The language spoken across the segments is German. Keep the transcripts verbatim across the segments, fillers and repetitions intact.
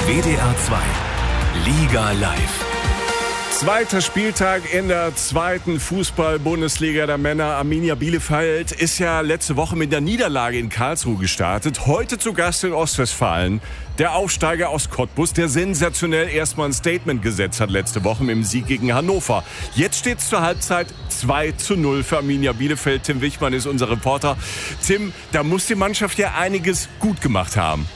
W D R zwei Liga live. Zweiter Spieltag in der zweiten Fußball-Bundesliga der Männer. Arminia Bielefeld ist ja letzte Woche mit der Niederlage in Karlsruhe gestartet. Heute zu Gast in Ostwestfalen. Der Aufsteiger aus Cottbus, der sensationell erstmal ein Statement gesetzt hat letzte Woche mit dem Sieg gegen Hannover. Jetzt steht es zur Halbzeit zwei zu null für Arminia Bielefeld. Tim Wichmann ist unser Reporter. Tim, da muss die Mannschaft ja einiges gut gemacht haben.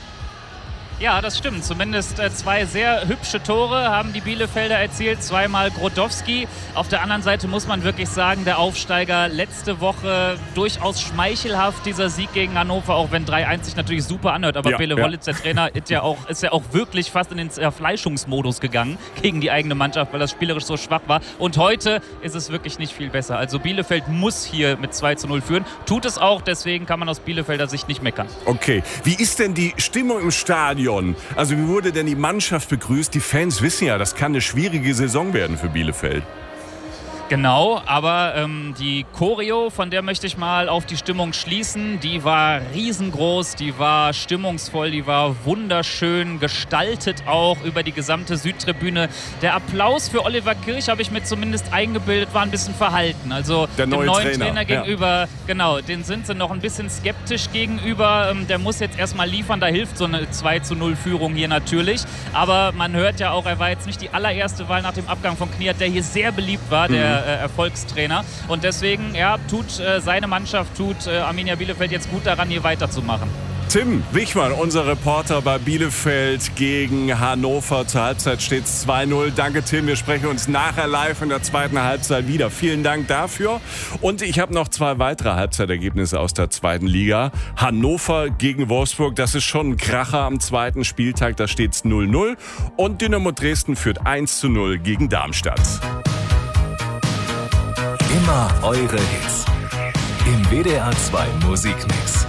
Ja, das stimmt. Zumindest äh, zwei sehr hübsche Tore haben die Bielefelder erzielt. Zweimal Grodowski. Auf der anderen Seite muss man wirklich sagen, der Aufsteiger letzte Woche durchaus schmeichelhaft, dieser Sieg gegen Hannover, auch wenn drei eins sich natürlich super anhört. Aber ja, Bele ja. Wollitz, der Trainer, ist ja, auch, ist ja auch wirklich fast in den Zerfleischungsmodus gegangen gegen die eigene Mannschaft, weil das spielerisch so schwach war. Und heute ist es wirklich nicht viel besser. Also Bielefeld muss hier mit zwei zu null führen. Tut es auch, deswegen kann man aus Bielefelder Sicht nicht meckern. Okay, wie ist denn die Stimmung im Stadion? Also wie wurde denn die Mannschaft begrüßt? Die Fans wissen ja, das kann eine schwierige Saison werden für Bielefeld. Genau, aber ähm, die Choreo, von der möchte ich mal auf die Stimmung schließen, die war riesengroß, die war stimmungsvoll, die war wunderschön gestaltet auch über die gesamte Südtribüne. Der Applaus für Oliver Kirch, habe ich mir zumindest eingebildet, war ein bisschen verhalten. Also der dem neue neuen Trainer, Trainer gegenüber, ja. Genau, den sind sie noch ein bisschen skeptisch gegenüber. Ähm, der muss jetzt erstmal liefern, da hilft so eine zwei zu null Führung hier natürlich. Aber man hört ja auch, er war jetzt nicht die allererste Wahl nach dem Abgang von Kniat, der hier sehr beliebt war, der Mhm. Erfolgstrainer. Und deswegen ja, tut äh, seine Mannschaft, tut äh, Arminia Bielefeld jetzt gut daran, hier weiterzumachen. Tim Wichmann, unser Reporter bei Bielefeld gegen Hannover. Zur Halbzeit steht es zwei null. Danke, Tim. Wir sprechen uns nachher live in der zweiten Halbzeit wieder. Vielen Dank dafür. Und ich habe noch zwei weitere Halbzeitergebnisse aus der zweiten Liga. Hannover gegen Wolfsburg, das ist schon ein Kracher am zweiten Spieltag. Da steht es null null. Und Dynamo Dresden führt eins zu null gegen Darmstadt. Immer eure Hits im W D R zwei Musikmix.